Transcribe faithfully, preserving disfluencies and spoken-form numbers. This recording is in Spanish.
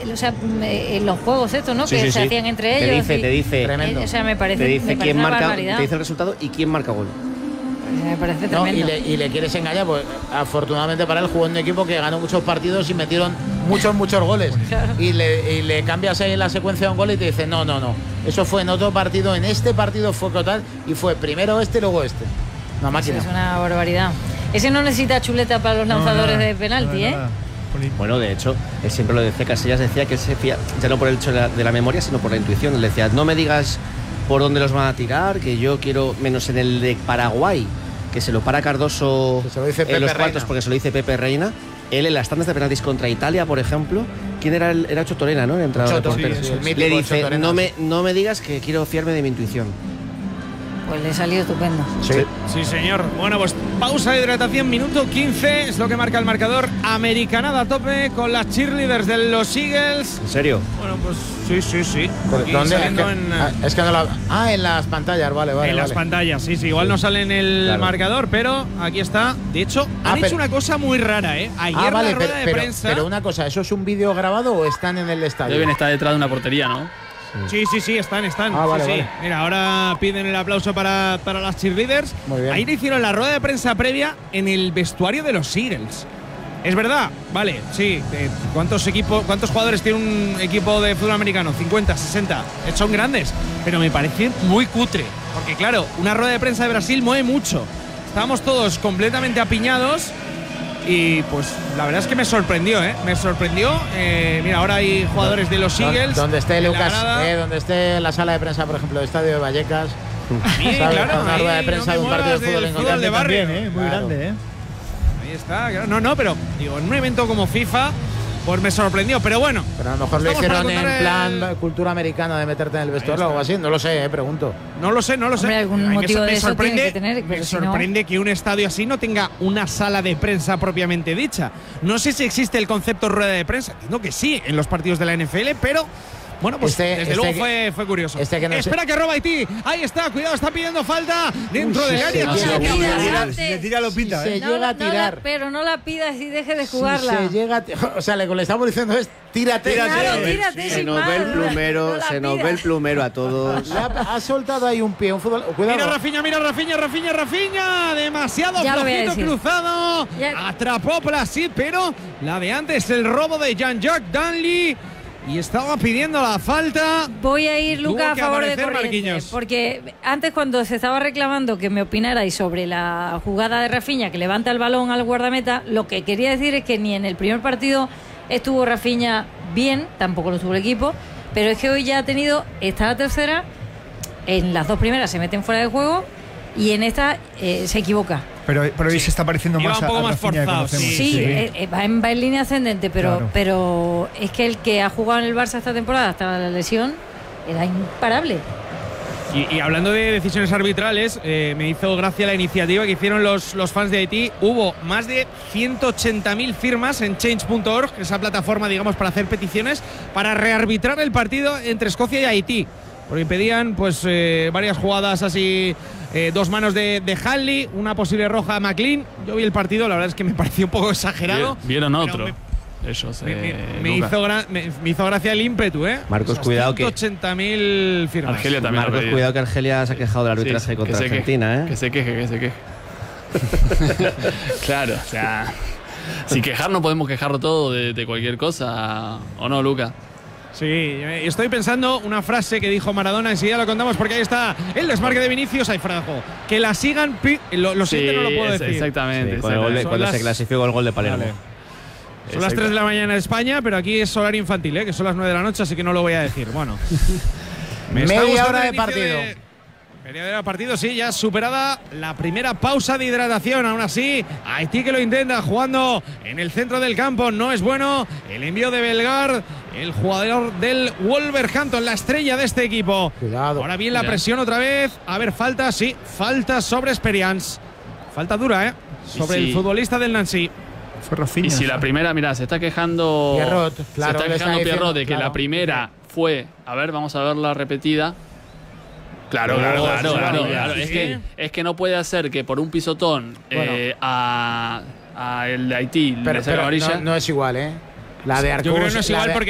o sea, en los juegos estos, ¿no? Sí, que sí, se sí. hacían entre te ellos. Dice, y, te dice, tremendo. O sea, me parece, te dice me parece quién una marca, barbaridad. te dice el resultado y quién marca gol. Me parece No, tremendo. y, le, y le quieres engañar, pues afortunadamente para él jugó en un equipo que ganó muchos partidos y metieron muchos, muchos goles. Claro. Y, le, y le cambias ahí en la secuencia un gol y te dice, no, no, no. Eso fue en otro partido, en este partido fue total y fue primero este y luego este. Una máquina. Eso es una barbaridad. Ese no necesita chuleta para los lanzadores no, no, de penalti, no, ¿eh? no, no. Bueno, de hecho, él siempre lo decía, Casillas decía que él se fía, ya no por el hecho de la, de la memoria, sino por la intuición. Él decía, no me digas por dónde los van a tirar, que yo quiero, menos en el de Paraguay, que se lo para Cardoso se lo dice en Pepe los Reina. cuartos porque se lo dice Pepe Reina. Él en las tandas de penaltis contra Italia, por ejemplo, ¿quién era? El, era Ocho Torena, ¿no? El entrenador Choto, de porteros. sí, el mítico Le dice, Ocho Torena. no me, no me digas que quiero fiarme de mi intuición. Pues le salió estupendo. Sí. Sí, señor. Bueno, pues pausa de hidratación, minuto quince, es lo que marca el marcador. Americanada a tope con las cheerleaders de los Eagles. ¿En serio? Bueno, pues sí, sí, sí. Aquí ¿Dónde? Es saliendo que, en, ah, es que no la, ah, en las pantallas, vale, vale. en las vale. pantallas, sí, sí. Igual no sale en el Claro. marcador, pero aquí está. De hecho, han Ah, hecho pero- una cosa muy rara, ¿eh? Ayer Ah, vale, la rueda pero, de pero, prensa. pero una cosa, ¿eso es un vídeo grabado o están en el estadio? Deben estar detrás de una portería, ¿no? Sí, sí, sí, están, están. Ah, sí, vale, sí. vale. Mira, ahora piden el aplauso para, para las cheerleaders. Muy bien. Ayer hicieron la rueda de prensa previa en el vestuario de los Eagles. Es verdad, vale, sí. eh, ¿Cuántos equipos, cuántos jugadores tiene un equipo de fútbol americano? cincuenta, sesenta. Eh, Son grandes, pero me parece muy cutre. Porque claro, una rueda de prensa de Brasil mueve mucho. Estábamos todos completamente apiñados. Y pues la verdad es que me sorprendió, ¿eh? Me sorprendió. Eh, mira, ahora hay jugadores de los Eagles. Donde esté en la Lucas, grada. eh, donde esté la sala de prensa, por ejemplo, del estadio de Vallecas. Sí, ¿sabes? claro, Una rueda de ahí prensa no de me un partido de muevas fútbol del en fútbol de barrio. También, ¿eh? Muy Claro. grande, ¿eh? Ahí está, claro. No, no, pero digo, en un evento como FIFA, pues me sorprendió. Pero bueno, Pero a lo mejor lo estamos para hicieron en contar plan el- cultura americana de meterte en el vestuario o algo así. No lo sé, eh, pregunto. no lo sé, no lo sé. Hombre, algún A mí me motivo so- de me eso sorprende, tiene que tener, me pero si no- sorprende que un estadio así no tenga una sala de prensa propiamente dicha. No sé si existe el concepto rueda de prensa. Entiendo que sí en los partidos de la N F L, pero bueno, pues Este- desde este luego que- fue, fue curioso. este que no sé- Espera que roba Haití. Ahí está, cuidado, está pidiendo falta dentro Uy, del sí, área. sí, No sí, sé sí, qué sí, habrá. sí, Adelante. Si le tira, lo pita, Si ¿eh? se llega a No la- tirar. pero no la pidas y deje de Si jugarla. se llega a ti- o sea, lo que le estamos diciendo es tírate. Claro, tírate. tírate Se sin nos más, ve el no la- plumero, no la se nos pidas. ve el plumero a todos. Le ha, ha soltado ahí un pie, un fútbol. Cuidado. Mira Rafinha, mira Rafinha, Rafinha, Rafinha. Demasiado Ya lo voy a flojito decir. cruzado. Ya- Atrapó Plasid, pero la de antes, el robo de Jean-Jacques Danley. Y estaba pidiendo la falta. Voy a ir, Tuvo Luca, a que favor de aparecer Corrientes. Marquinhos. Porque antes, cuando se estaba reclamando que me opinarais sobre la jugada de Rafinha, que levanta el balón al guardameta, lo que quería decir es que ni en el primer partido estuvo Rafinha bien, tampoco lo estuvo el equipo, pero es que hoy ya ha tenido esta la tercera, en las dos primeras se meten fuera de juego y en esta eh, se equivoca. Pero, pero hoy se está pareciendo Iba más un poco a, a más Rafinha que forzado, conocemos. Sí, Sí, eh, eh, va, en, va en línea ascendente, pero, Claro. pero es que el que ha jugado en el Barça esta temporada hasta la lesión era imparable. Y, y hablando de decisiones arbitrales, eh, me hizo gracia la iniciativa que hicieron los, los fans de Haití. Hubo más de ciento ochenta mil firmas en change punto org, esa plataforma, digamos, para hacer peticiones, para rearbitrar el partido entre Escocia y Haití. Porque pedían pues eh, varias jugadas así, eh, dos manos de, de Hanley, una posible roja a McLean. Yo vi el partido, la verdad es que me pareció un poco exagerado. Vieron pero otro. me- Ellos, Me, me- eh, me Luca. hizo gra- me, me hizo gracia el ímpetu, ¿eh? Marcos, cuidado que- ciento ochenta mil firmas. Argelia también. lo Marcos, pedía. cuidado que Argelia se ha quejado del Sí, arbitraje sí, contra que se queje, Argentina, ¿eh? Que se queje, que se queje. Claro, o sea, si quejar no podemos quejarlo todo de, de cualquier cosa, ¿o no, Luca? Sí, eh, estoy pensando una frase que dijo Maradona, enseguida lo contamos porque ahí está el desmarque de Vinicius, ahí fuera de juego. Que la sigan, pi- lo, lo siguiente no lo puedo es- decir. Exactamente. Sí, con el gol de- Son cuando las- se clasificó el gol de Palermo. Vale. Son las tres de la mañana en España, pero aquí es horario infantil, ¿eh? Que son las nueve de la noche, así que no lo voy a decir. Bueno. Me está Media gustando hora el de inicio partido. Media hora de partido, sí, ya superada la primera pausa de hidratación. Aún así, Haití que lo intenta jugando en el centro del campo. No es bueno. El envío de Belgar, el jugador del Wolverhampton, la estrella de este equipo. Cuidado. Ahora bien la Mira. presión otra vez. A ver, falta, sí, falta sobre Experience. Falta dura, ¿eh? Sobre Y el si- futbolista del Nancy. Fue Rafinha. Y si la primera, mira, se está quejando. Pierrot, claro, se está le está quejando diciendo, Pierrot de que claro. la primera fue. A ver, vamos a verla repetida. Claro, Claro, claro, claro, sí, claro, sí, claro. sí. Es que, es que no puede hacer que por un pisotón Bueno. eh, a, a el de Haití Pero, le saque pero amarilla. no, no es igual, ¿eh? La de Arcos. Yo creo que no es la igual de- porque